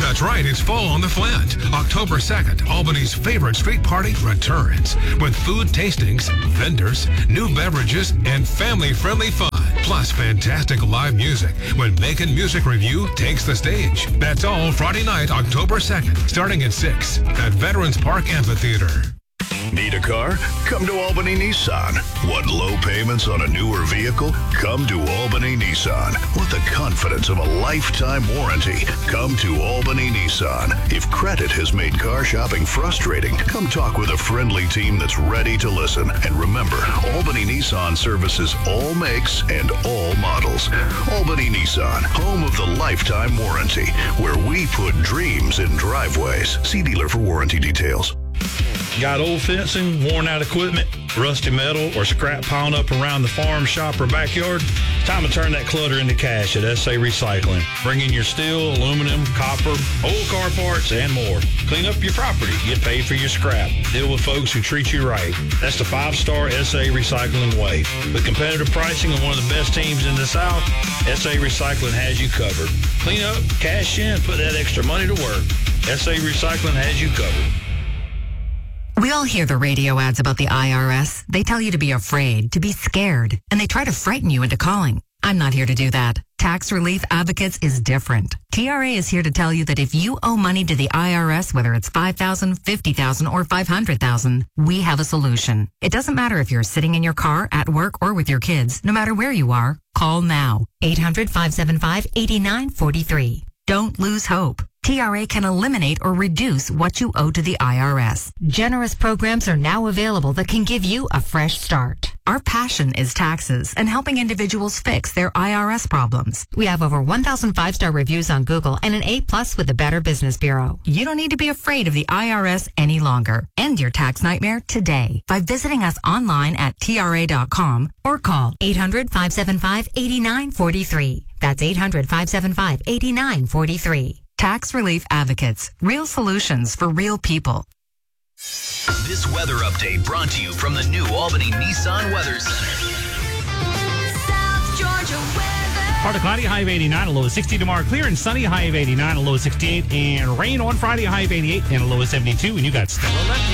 That's right, it's fall on the Flint. October 2nd, Albany's favorite street party returns with food tastings, vendors, new beverages, and family-friendly fun. Plus fantastic live music when Macon Music Review takes the stage. That's all Friday night, October 2nd, starting at 6 at Veterans Park Amphitheater. Need a car? Come to Albany Nissan. Want low payments on a newer vehicle? Come to Albany Nissan. Want the confidence of a lifetime warranty? Come to Albany Nissan. If credit has made car shopping frustrating, come talk with a friendly team that's ready to listen. And remember, Albany Nissan services all makes and all models. Albany Nissan, home of the lifetime warranty, where we put dreams in driveways. See dealer for warranty details. Got old fencing, worn out equipment, rusty metal, or scrap piling up around the farm, shop, or backyard? Time to turn that clutter into cash at SA Recycling. Bring in your steel, aluminum, copper, old car parts, and more. Clean up your property. Get paid for your scrap. Deal with folks who treat you right. That's the 5-star SA Recycling way. With competitive pricing and one of the best teams in the South, SA Recycling has you covered. Clean up, cash in, put that extra money to work. SA Recycling has you covered. We all hear the radio ads about the IRS. They tell you to be afraid, to be scared, and they try to frighten you into calling. I'm not here to do that. Tax Relief Advocates is different. TRA is here to tell you that if you owe money to the IRS, whether it's $5,000, $50,000, or $500,000, we have a solution. It doesn't matter if you're sitting in your car, at work, or with your kids. No matter where you are, call now. 800-575-8943. Don't lose hope. TRA can eliminate or reduce what you owe to the IRS. Generous programs are now available that can give you a fresh start. Our passion is taxes and helping individuals fix their IRS problems. We have over 1,000 5-star reviews on Google and an A+ with the Better Business Bureau. You don't need to be afraid of the IRS any longer. End your tax nightmare today by visiting us online at TRA.com or call 800-575-8943. That's 800-575-8943. Tax Relief Advocates. Real solutions for real people. This weather update brought to you from the new Albany Nissan Weather Center. South Georgia weather. Partly cloudy, high of 89, a low of 60 tomorrow. Clear and sunny, high of 89, a low of 68. And rain on Friday, a high of 88 and a low of 72. And you got Stella.